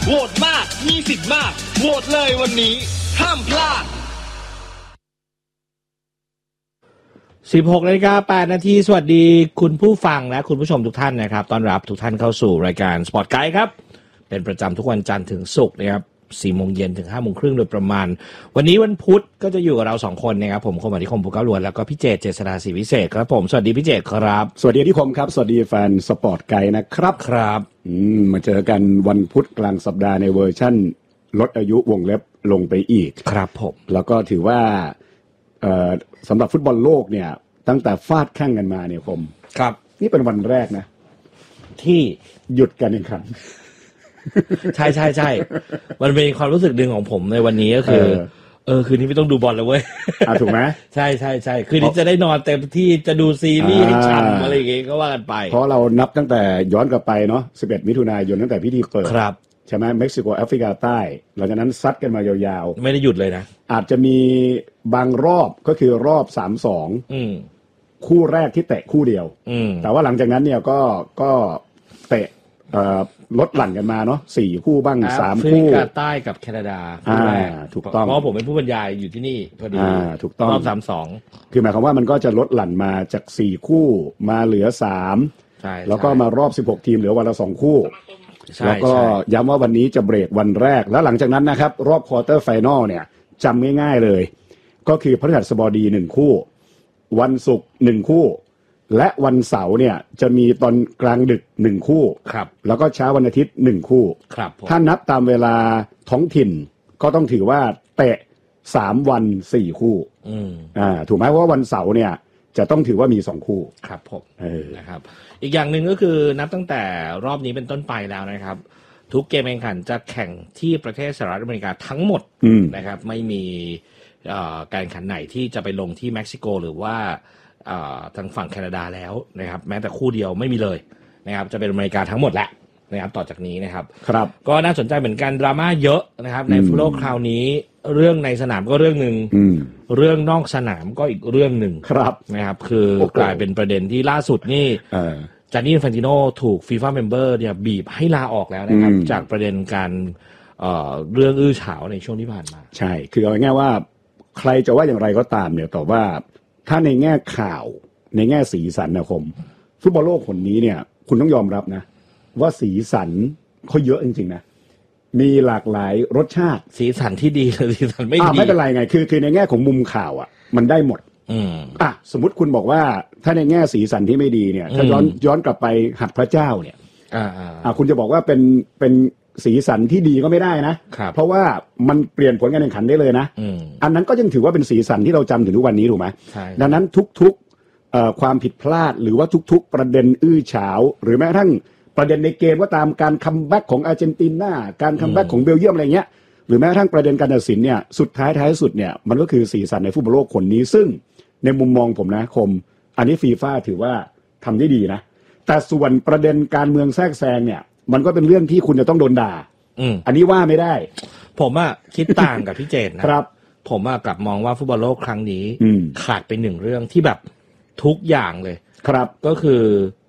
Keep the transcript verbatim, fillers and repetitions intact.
โหวตมากมีสิทธิ์มากโหวตเลยวันนี้ห้ามพลาดสิบหกนาฬิกาแปดนาทีสวัสดีคุณผู้ฟังและคุณผู้ชมทุกท่านนะครับต้อนรับทุกท่านเข้าสู่รายการ Sport Guide ครับเป็นประจำทุกวันจันทร์ถึงศุกร์นะครับสี่โมงเย็นถึงห้าโมงครึ่งโดยประมาณวันนี้วันพุธก็จะอยู่กับเราสองคนนะครับผมคมอธิคมภูเก้าล้วนแล้วก็พี่เจตเจษฎาศรีวิเศษครับผมสวัสดีพี่เจตครับสวัสดีที่คมครับสวัสดีแฟน Sport Guide นะครับครับอืมมาเจอกันวันพุธกลางสัปดาห์ในเวอร์ชั่นลดอายุวงเล็บลงไปอีกครับผมแล้วก็ถือว่าเอ่อสำหรับฟุตบอลโลกเนี่ยตั้งแต่ฟาดแข่งกันมาเนี่ยผมครับนี่เป็นวันแรกนะที่หยุดการแข่งขันใช่ใช่ใช่มันเป็นความรู้สึกหนึ่งของผมในวันนี้ก็คือเออคืนนี้ไม่ต้องดูบอลแล้วเว้ยอ่าถูกไหมใช่ใช่ใช่คืนนี้จะได้นอนเต็มที่จะดูซีรีส์ให้ฉ่ำอะไรอย่างเงี้ยก็ว่ากันไปเพราะเรานับตั้งแต่ย้อนกลับไปเนาะสิบเอ็ดมิถุนายนตั้งแต่พิธีเปิดครับใช่ไหมเม็กซิโกแอฟริกาใต้หลังจากนั้นซัดกันมายาวๆไม่ได้หยุดเลยนะอาจจะมีบางรอบก็คือรอบ สามสองอืมคู่แรกที่เตะคู่เดียวแต่ว่าหลังจากนั้นเนี่ยก็ก็เตะลดหลั่นกันมาเนาะสี่คู่บ้างสามคู่แอฟริกาใต้กับแคนาดาอ่าถูกต้องเพราะผมเป็นผู้บรรยายอยู่ที่นี่พอดีอ่าถูกต้องรอบสามสองคือหมายความว่ามันก็จะลดหลั่นมาจากสี่คู่มาเหลือสามใช่แล้วก็มารอบสิบหกทีมเหลือวันละสองคู่แล้วก็ย้ำว่าวันนี้จะเบรกวันแรกแล้วหลังจากนั้นนะครับรอบควอเตอร์ไฟนอลเนี่ยจำง่ายๆเลยก็คือพฤหัสบดีหนึ่งคู่วันศุกร์หนึ่งคู่และวันเสาร์เนี่ยจะมีตอนกลางดึกหนึ่งคู่ครับแล้วก็เช้าวันอาทิตย์หนึ่งคู่ครับถ้านับตามเวลาท้องถิ่นก็ต้องถือว่าเตะสามวันสี่คู่อืมอ่าถูกไหมเพราะว่าวันเสาร์เนี่ยจะต้องถือว่ามีสองคู่ครับผมเออนะครับอีกอย่างหนึ่งก็คือนับตั้งแต่รอบนี้เป็นต้นไปแล้วนะครับทุกเกมแข่งขันจะแข่งที่ประเทศสหรัฐอเมริกาทั้งหมดนะครับไม่มีการแข่งขันไหนที่จะไปลงที่เม็กซิโกหรือว่าทางฝั่งแคนาดาแล้วนะครับแม้แต่คู่เดียวไม่มีเลยนะครับจะเป็นอเมริกาทั้งหมดแหละนะครับต่อจากนี้นะครับครับก็น่าสนใจเหมือนกันดราม่าเยอะนะครับในฟุตบอลคราวนี้เรื่องในสนามก็เรื่องหนึ่งเรื่องนอกสนามก็อีกเรื่องหนึ่งครับนะครับคือกลายเป็นประเด็นที่ล่าสุดนี่จานี่อินฟันติโนถูกฟีฟ่าเมมเบอร์เนี่ยบีบให้ลาออกแล้วนะครับจากประเด็นการเอ่อเรื่องอื้อฉาวในช่วงที่ผ่านมาใช่คือเอาง่ายๆว่าใครจะว่าอย่างไรก็ตามเนี่ยแต่ว่าถ้าในแง่ข่าวในแง่สีสันนะคมฟุตบอลโลกคนนี้เนี่ยคุณต้องยอมรับนะว่าสีสันเขาเยอะจริงๆนะมีหลากหลายรสชาติสีสันที่ดีกับสีสันไม่ดีไม่เป็นไรไงคือคือในแง่ของมุมข่าวอ่ะมันได้หมดอ่ะสมมติคุณบอกว่าถ้าในแง่สีสันที่ไม่ดีเนี่ยถ้าย้อนย้อนกลับไปหัดพระเจ้าเนี่ยอ่าอ่าคุณจะบอกว่าเป็นเป็นสีสันที่ดีก็ไม่ได้นะเพราะว่ามันเปลี่ยนผลการแข่งขันได้เลยนะอ, อันนั้นก็ยังถือว่าเป็นสีสันที่เราจำถึงทุกวันนี้ถูกไหมดังนั้นทุกๆความผิดพลาดหรือว่าทุกๆประเด็นอื้อฉาวหรือแม้กระทั่งประเด็นในเกมก็ตามการคัมแบ็กของอาร์เจนตินาการคัมแบ็กของเบลเยียมอะไรเงี้ยหรือแม้กระทั่งประเด็นการตัดสินเนี่ยสุดท้ายท้ายสุดเนี่ยมันก็คือสีสันในฟุตบอลโลกคนนี้ซึ่งในมุมมองผมนะคมอันนี้ฟีฟ่าถือว่าทำได้ดีนะแต่ส่วนประเด็นการเมืองแทรกแซงเนี่ยมันก็เป็นเรื่องที่คุณจะต้องโดนด่าอันนี้ว่าไม่ได้ผมอะคิดต่างกับพี่เจนนะครับผมอะกลับมองว่าฟุตบอลโลกครั้งนี้ขาดไปหนึ่งเรื่องที่แบบทุกอย่างเลยครับก็คือ